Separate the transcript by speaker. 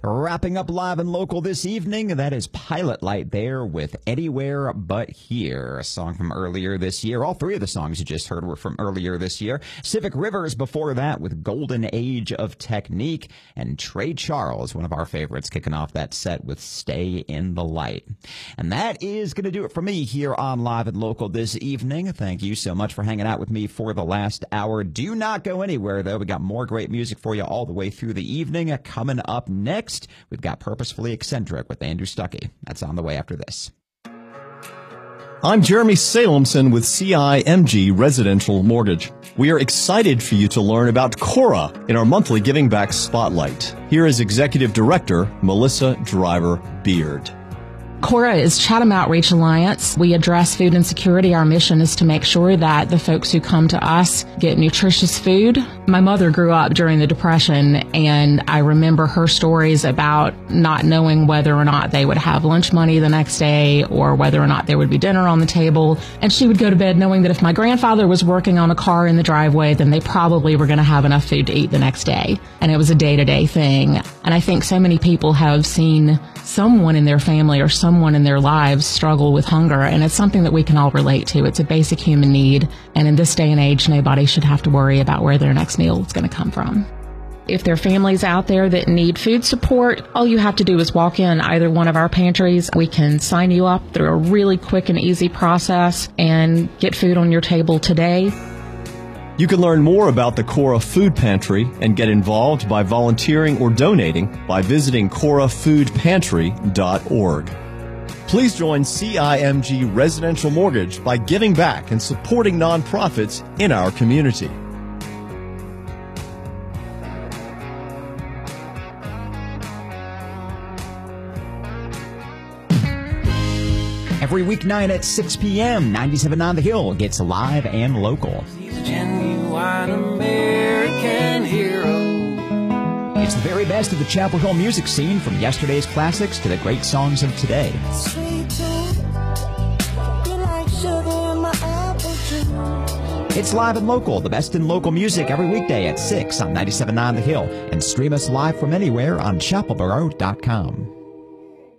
Speaker 1: Wrapping up live and local this evening, that is Pilot Light there with Anywhere But Here, a song from earlier this year. All three of the songs you just heard were from earlier this year. Civic Rivers before that with Golden Age of Technique, and Trey Charles, one of our favorites, kicking off that set with Stay in the Light. And that is going to do it for me here on Live and Local this evening. Thank you so much for hanging out with me for the last hour. Do not go anywhere, though. We got more great music for you all the way through the evening. Coming up next, we've got Purposefully Eccentric with Andrew Stuckey. That's on the way after this.
Speaker 2: I'm Jeremy Salemson with CIMG Residential Mortgage. We are excited for you to learn about Cora in our monthly Giving Back Spotlight. Here is Executive Director Melissa Driver Beard.
Speaker 3: Cora is Chatham Outreach Alliance. We address food insecurity. Our mission is to make sure that the folks who come to us get nutritious food. My mother grew up during the Depression, and I remember her stories about not knowing whether or not they would have lunch money the next day or whether or not there would be dinner on the table. And she would go to bed knowing that if my grandfather was working on a car in the driveway, then they probably were going to have enough food to eat the next day. And it was a day-to-day thing. And I think so many people have seen someone in their family or someone in their lives struggle with hunger, and it's something that we can all relate to. It's a basic human need, and in this day and age, nobody should have to worry about where their next meal is going to come from. If there are families out there that need food support, all you have to do is walk in either one of our pantries. We can sign you up through a really quick and easy process and get food on your table today.
Speaker 2: You can learn more about the Cora Food Pantry and get involved by volunteering or donating by visiting corafoodpantry.org. Please join CIMG Residential Mortgage by giving back and supporting nonprofits in our community.
Speaker 1: Every weeknight at 6 p.m., 97 on the Hill gets live and local.
Speaker 4: Genuine American hero.
Speaker 1: It's the very best of the Chapel Hill music scene, from yesterday's classics to the great songs of today.
Speaker 4: Sweet tooth, you like sugar in my apple juice.
Speaker 1: It's Live and Local, the best in local music, every weekday at 6 on 97 on the Hill. And stream us live from anywhere on chapelboro.com.